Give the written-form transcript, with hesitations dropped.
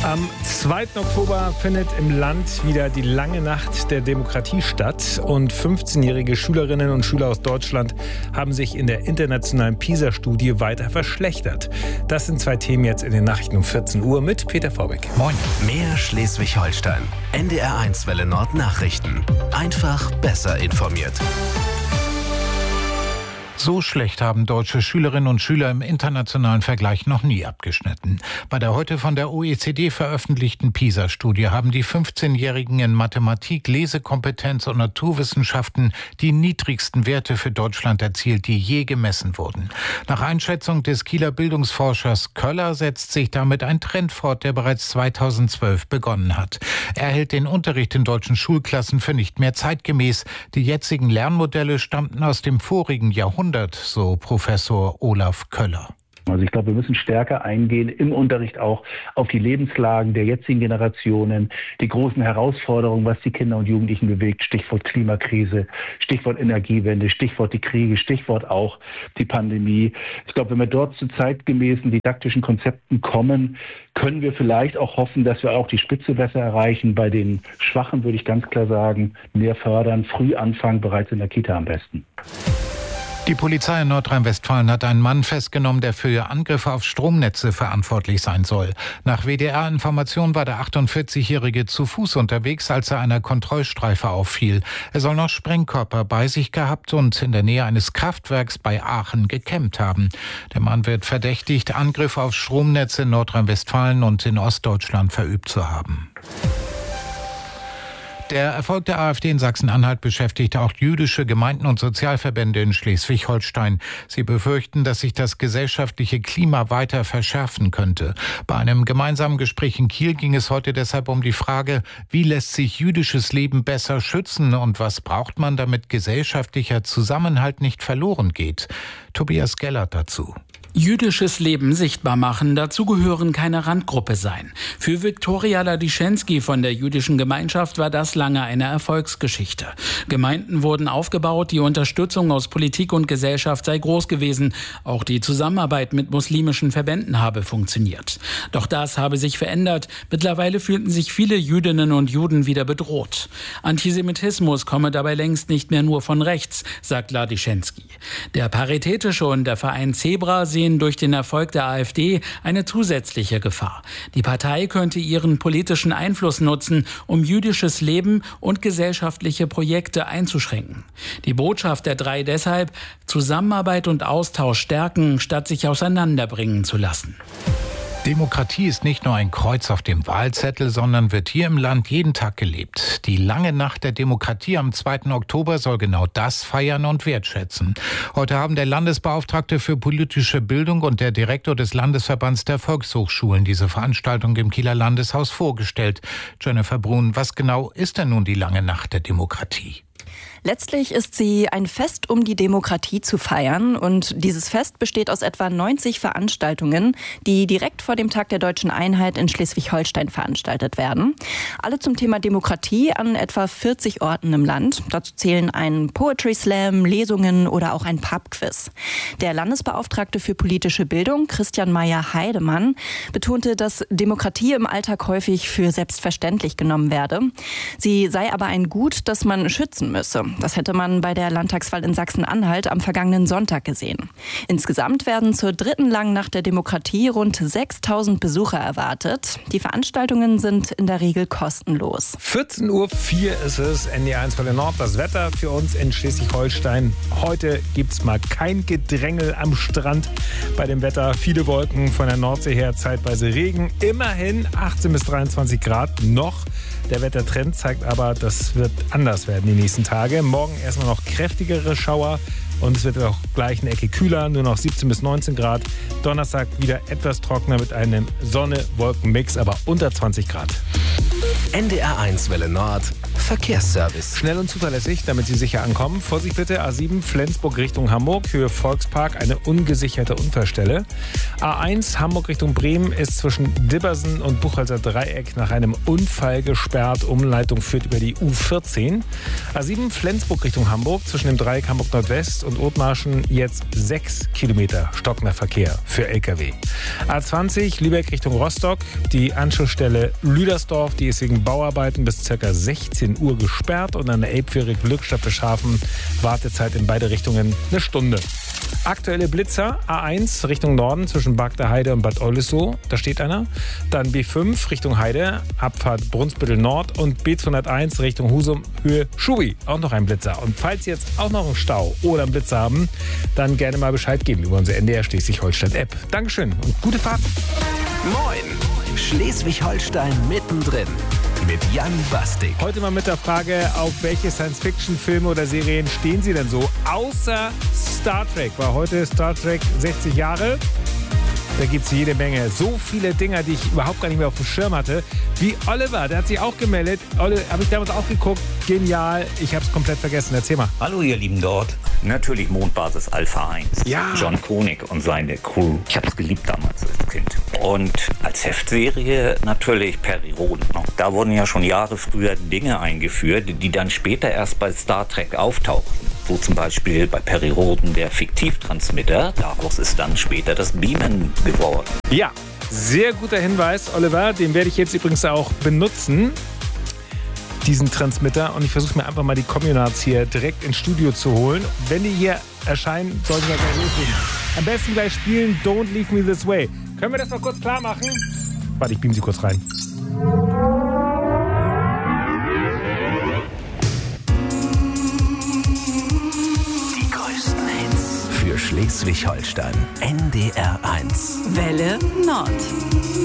Am 2. Oktober findet im Land wieder die lange Nacht der Demokratie statt und 15-jährige Schülerinnen und Schüler aus Deutschland haben sich in der internationalen PISA-Studie weiter verschlechtert. Das sind zwei Themen jetzt in den Nachrichten um 14 Uhr mit Peter Vorbeck. Moin. Mehr Schleswig-Holstein. NDR1 Welle Nord Nachrichten. Einfach besser informiert. So schlecht haben deutsche Schülerinnen und Schüler im internationalen Vergleich noch nie abgeschnitten. Bei der heute von der OECD veröffentlichten PISA-Studie haben die 15-Jährigen in Mathematik, Lesekompetenz und Naturwissenschaften die niedrigsten Werte für Deutschland erzielt, die je gemessen wurden. Nach Einschätzung des Kieler Bildungsforschers Köller setzt sich damit ein Trend fort, der bereits 2012 begonnen hat. Er hält den Unterricht in deutschen Schulklassen für nicht mehr zeitgemäß. Die jetzigen Lernmodelle stammten aus dem vorigen Jahrhundert, so Professor Olaf Köller. Also ich glaube, wir müssen stärker eingehen im Unterricht auch auf die Lebenslagen der jetzigen Generationen, die großen Herausforderungen, was die Kinder und Jugendlichen bewegt, Stichwort Klimakrise, Stichwort Energiewende, Stichwort die Kriege, Stichwort auch die Pandemie. Ich glaube, wenn wir dort zu zeitgemäßen didaktischen Konzepten kommen, können wir vielleicht auch hoffen, dass wir auch die Spitze besser erreichen. Bei den Schwachen würde ich ganz klar sagen, mehr fördern, früh anfangen, bereits in der Kita am besten. Die Polizei in Nordrhein-Westfalen hat einen Mann festgenommen, der für Angriffe auf Stromnetze verantwortlich sein soll. Nach WDR-Informationen war der 48-Jährige zu Fuß unterwegs, als er einer Kontrollstreife auffiel. Er soll noch Sprengkörper bei sich gehabt und in der Nähe eines Kraftwerks bei Aachen gecampt haben. Der Mann wird verdächtigt, Angriffe auf Stromnetze in Nordrhein-Westfalen und in Ostdeutschland verübt zu haben. Der Erfolg der AfD in Sachsen-Anhalt beschäftigt auch jüdische Gemeinden und Sozialverbände in Schleswig-Holstein. Sie befürchten, dass sich das gesellschaftliche Klima weiter verschärfen könnte. Bei einem gemeinsamen Gespräch in Kiel ging es heute deshalb um die Frage, wie lässt sich jüdisches Leben besser schützen und was braucht man, damit gesellschaftlicher Zusammenhalt nicht verloren geht. Tobias Gellert dazu. Jüdisches Leben sichtbar machen, dazu gehören keine Randgruppe sein. Für Viktoria Ladischenski von der jüdischen Gemeinschaft war das lange eine Erfolgsgeschichte. Gemeinden wurden aufgebaut, die Unterstützung aus Politik und Gesellschaft sei groß gewesen. Auch die Zusammenarbeit mit muslimischen Verbänden habe funktioniert. Doch das habe sich verändert. Mittlerweile fühlten sich viele Jüdinnen und Juden wieder bedroht. Antisemitismus komme dabei längst nicht mehr nur von rechts, sagt Ladischenski. Der Paritätische und der Verein Zebra sehen durch den Erfolg der AfD eine zusätzliche Gefahr. Die Partei könnte ihren politischen Einfluss nutzen, um jüdisches Leben und gesellschaftliche Projekte einzuschränken. Die Botschaft der drei deshalb: Zusammenarbeit und Austausch stärken, statt sich auseinanderbringen zu lassen. Demokratie ist nicht nur ein Kreuz auf dem Wahlzettel, sondern wird hier im Land jeden Tag gelebt. Die lange Nacht der Demokratie am 2. Oktober soll genau das feiern und wertschätzen. Heute haben der Landesbeauftragte für politische Bildung und der Direktor des Landesverbands der Volkshochschulen diese Veranstaltung im Kieler Landeshaus vorgestellt. Jennifer Brun, was genau ist denn nun die lange Nacht der Demokratie? Letztlich ist sie ein Fest, um die Demokratie zu feiern. Und dieses Fest besteht aus etwa 90 Veranstaltungen, die direkt vor dem Tag der Deutschen Einheit in Schleswig-Holstein veranstaltet werden. Alle zum Thema Demokratie an etwa 40 Orten im Land. Dazu zählen ein Poetry Slam, Lesungen oder auch ein Pubquiz. Der Landesbeauftragte für politische Bildung, Christian Meyer-Heidemann, betonte, dass Demokratie im Alltag häufig für selbstverständlich genommen werde. Sie sei aber ein Gut, das man schützen müsse. Das hätte man bei der Landtagswahl in Sachsen-Anhalt am vergangenen Sonntag gesehen. Insgesamt werden zur dritten langen Nacht der Demokratie rund 6.000 Besucher erwartet. Die Veranstaltungen sind in der Regel kostenlos. 14:04 Uhr ist es, NDR1 Welle Nord. Das Wetter für uns in Schleswig-Holstein. Heute gibt es mal kein Gedrängel am Strand bei dem Wetter. Viele Wolken von der Nordsee her, zeitweise Regen. Immerhin 18 bis 23 Grad noch. Der Wettertrend zeigt aber, das wird anders werden die nächsten Tage. Morgen erstmal noch kräftigere Schauer und es wird auch gleich eine Ecke kühler, nur noch 17 bis 19 Grad. Donnerstag wieder etwas trockener mit einem Sonne-Wolken-Mix, aber unter 20 Grad. NDR1 Welle Nord Verkehrsservice. Schnell und zuverlässig, damit Sie sicher ankommen. Vorsicht bitte, A7 Flensburg Richtung Hamburg, Höhe Volkspark, eine ungesicherte Unfallstelle. A1 Hamburg Richtung Bremen ist zwischen Dibbersen und Buchholzer Dreieck nach einem Unfall gesperrt. Umleitung führt über die U14. A7 Flensburg Richtung Hamburg, zwischen dem Dreieck Hamburg Nordwest und Othmarschen jetzt 6 Kilometer stockender Verkehr für LKW. A20 Lübeck Richtung Rostock, die Anschlussstelle Lüdersdorf, die ist wegen Bauarbeiten bis ca. 16 Uhr gesperrt und an der Elbfähre Glückstadt Bischhafen Wartezeit in beide Richtungen eine Stunde. Aktuelle Blitzer, A1 Richtung Norden zwischen Bagder Heide und Bad Oldesloe, da steht einer. Dann B5 Richtung Heide, Abfahrt Brunsbüttel Nord und B201 Richtung Husum, Höhe Schubi, auch noch ein Blitzer. Und falls Sie jetzt auch noch einen Stau oder einen Blitzer haben, dann gerne mal Bescheid geben über unsere NDR Schleswig-Holstein-App. Dankeschön und gute Fahrt. Moin, Schleswig-Holstein mittendrin mit Jan Bastik. Heute mal mit der Frage, auf welche Science-Fiction-Filme oder Serien stehen Sie denn so? Außer Star Trek, war heute Star Trek 60 Jahre. Da gibt es jede Menge. So viele Dinger, die ich überhaupt gar nicht mehr auf dem Schirm hatte. Wie Oliver, der hat sich auch gemeldet. Oliver, habe ich damals auch geguckt. Genial. Ich habe es komplett vergessen. Erzähl mal. Hallo ihr Lieben dort. Natürlich Mondbasis Alpha 1. Ja. John Koenig und seine Crew. Ich habe es geliebt damals als Kind. Und als Heftserie natürlich Perry Roden. Da wurden ja schon Jahre früher Dinge eingeführt, die dann später erst bei Star Trek auftauchten. So zum Beispiel bei Perry Roden der Fiktivtransmitter. Daraus ist dann später das Beamen geworden. Ja, sehr guter Hinweis, Oliver. Den werde ich jetzt übrigens auch benutzen, diesen Transmitter. Und ich versuche mir einfach mal die Communards hier direkt ins Studio zu holen. Wenn die hier erscheinen, sollten wir gleich loslegen. Am besten gleich spielen Don't Leave Me This Way. Können wir das mal kurz klar machen? Warte, ich beam sie kurz rein. Die größten Hits für Schleswig-Holstein. NDR 1. Welle Nord.